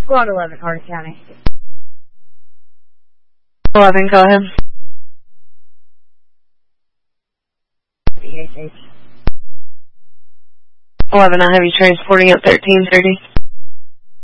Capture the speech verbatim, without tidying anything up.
Squad eleven, Carter County. eleven, go ahead. B H H. eleven, I have you transporting at thirteen thirty.